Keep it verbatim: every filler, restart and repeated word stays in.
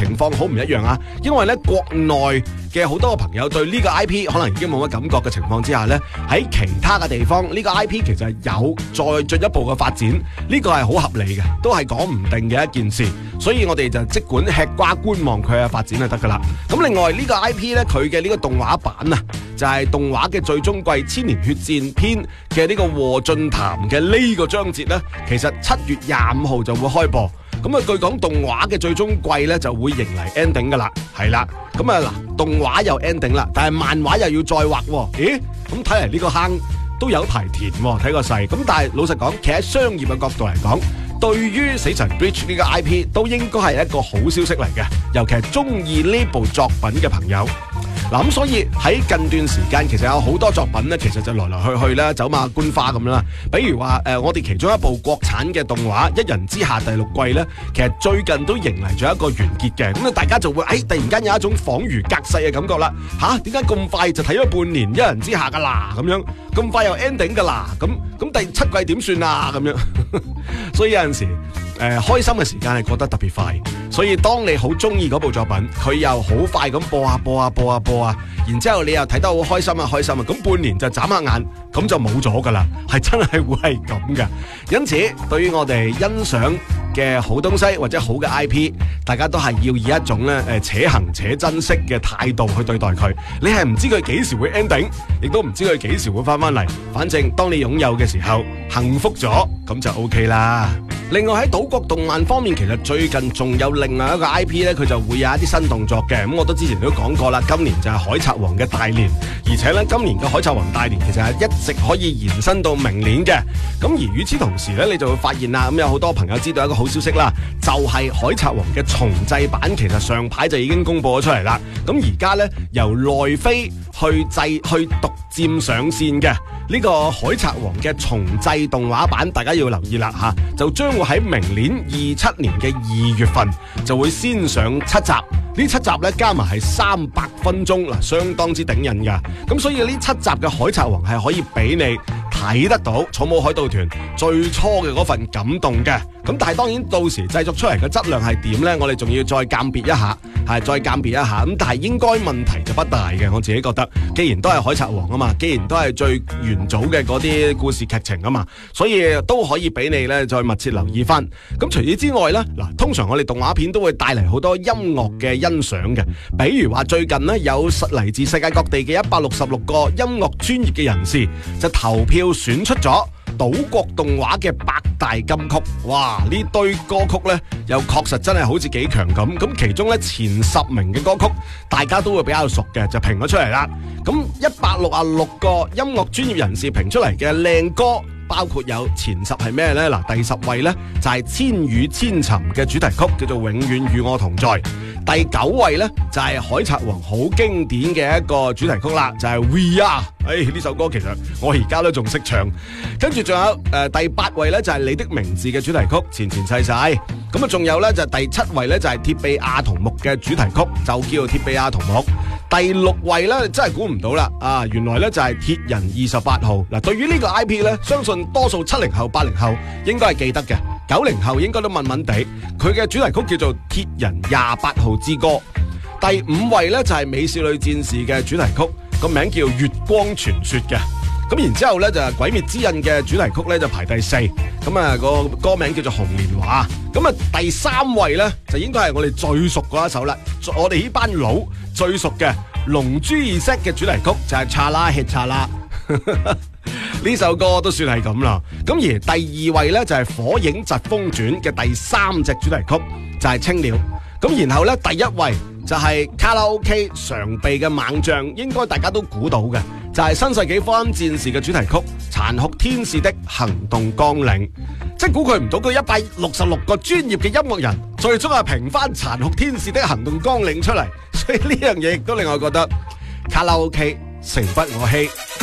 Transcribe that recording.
情況好唔一樣啊。因為咧國內嘅好多個朋友對呢個 I P 可能已經冇乜感覺嘅情況之下咧，喺其他嘅地方呢個 I P 其實係有再進一步嘅發展，呢個係好合理嘅，都係講唔定嘅一件事。所以我哋就即管吃瓜觀望佢嘅發展就得噶啦。咁另外呢個 I P 咧，佢嘅呢個動畫版啊，就係動畫嘅最終季《千年血戰篇》嘅呢個禍進潭嘅呢個章節咧，其實七月廿五號就會開播。咁啊，據講動畫嘅最終季咧就會迎嚟 ending 噶啦，係啦。咁啊嗱，動畫又 ending 啦，但係漫畫又要再畫喎。咦？咁睇嚟呢個坑都有排填喎，睇個勢。咁但係老實講，企喺商業嘅角度嚟講，對於死神 Bridge 呢個 I P 都應該係一個好消息嚟嘅，尤其係中意呢部作品嘅朋友。嗱，咁所以喺近段時間其實有好多作品咧，其實就來來去去啦，走馬觀花咁啦。比如話誒、呃，我哋其中一部國產嘅動畫《一人之下》第六季咧，其實最近都迎嚟咗一個完結嘅。咁啊，大家就會誒、哎、突然間有一種恍如隔世嘅感覺啦。吓，點解咁快就睇咗半年《一人之下》噶啦？咁樣咁快又 ending 噶啦？咁咁第七季點算啊？咁樣，所以有陣時誒、呃、開心嘅時間係過得特別快。所以當你好中意嗰部作品，佢又好快咁播啊播啊播啊播啊，然之後你又睇得好開心啊開心啊，咁半年就眨下眼，咁就冇咗噶啦，係真係會係咁噶。因此，對於我哋欣賞嘅好東西或者好嘅 I P， 大家都係要以一種咧誒且行且珍惜嘅態度去對待佢。你係唔知佢幾時會 ending， 亦都唔知佢幾時會翻翻嚟。反正當你擁有嘅時候，幸福咗咁就 OK 啦。另外喺島國動漫方面，其實最近仲有另外一個 I P 咧，佢就會有一啲新動作嘅。咁我都之前都講過啦，今年就係海賊王嘅大年，而且咧今年嘅海賊王大年其實係一直可以延伸到明年嘅。咁而與此同時咧，你就會發現啦，咁有好多朋友知道一個好消息啦，就係海賊王嘅重製版，其實上排就已經公布咗出嚟啦。咁而家咧由奈飛去製去獨佔上線嘅呢個海賊王嘅重製動畫版，大家要留意啦吓，就將會喺明年二七年嘅二月份就會先上七集。呢七集咧加埋係三百分鐘嗱，相當之頂癮噶。咁所以呢七集嘅海賊王係可以俾你睇得到草帽海盜團最初嘅嗰份感動嘅。咁但係當然到時製作出嚟嘅質量係點呢？我哋仲要再鑑別一下，係再鑑別一下。咁但係應該問題就不大嘅，我自己覺得。既然都係海賊王啊嘛，既然都係最元祖嘅嗰啲故事劇情啊嘛，所以都可以俾你咧再密切留意翻。咁除此之外呢，嗱，通常我哋動畫片都會帶嚟好多音樂嘅欣賞嘅，比如話最近呢，有嚟自世界各地嘅一百六十六個音樂專業嘅人士就投票選出咗島國動畫嘅百大金曲。哇！呢堆歌曲呢，又確實真係好似幾強咁。咁其中呢，前十名嘅歌曲，大家都會比較熟嘅，就評咗出嚟啦。咁一百六十六個音樂專業人士評出嚟嘅靚歌，包括有前十係咩呢？嗱，第十位呢，就係、是《千與千尋》嘅主題曲，叫做《永遠與我同在》。第九位呢，就係、是《海賊王》好經典嘅一個主題曲啦，就係、是《We Are》。誒，呢首歌其實我而家都仲識唱。跟住仲有誒、呃、第八位呢，就係、是《你的名字》嘅主題曲，前前世世。咁啊，仲有呢，就係、是、第七位呢，就係、是《鐵臂阿童木》嘅主題曲，就叫做《鐵臂阿童木》。第六位呢，真係估唔到啦！啊，原來呢，就係、是《鐵人二十八號》。嗱，對於呢個 I P 呢，相信多數七零後、八零後應該係記得嘅，九零後應該都問問地。佢嘅主題曲叫做《鐵人廿八號之歌》。第五位呢，就係、是《美少女戰士》嘅主題曲，個名叫《月光傳說》嘅。咁然之後呢，就係、是《鬼滅之刃》嘅主題曲呢，就排第四。咁啊，個歌名叫做《紅蓮華》。咁啊，第三位呢，就應該係我哋最熟嗰一首啦。我哋呢班佬最熟嘅《龍珠二式》嘅主題曲就係、是《查拉 hit 查拉》。呢首歌都算係咁啦。咁而第二位呢，就係、是《火影疾風傳》嘅第三隻主題曲就係、是《青鳥》。咁然後呢，第一位就係卡拉 OK 常備嘅猛將，應該大家都估到嘅，就係、是《新世紀福音戰士》嘅主題曲《殘酷天使的行動綱領》。即係估佢唔到，佢一百六十六個專業嘅音樂人，最終係評翻《殘酷天使的行動綱領》出嚟。所以呢樣嘢亦都令我覺得卡拉 OK 誠不可欺。